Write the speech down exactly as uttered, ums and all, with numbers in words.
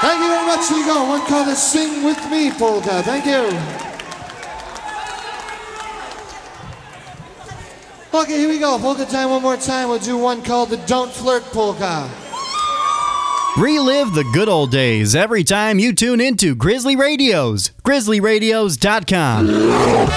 Thank you very much. Here you go. One called the Sing With Me polka. Thank you. Okay, here we go. Polka time one more time. We'll do one called the Don't Flirt polka. Relive the good old days every time you tune into Grizzly Radios. grizzly radios dot com.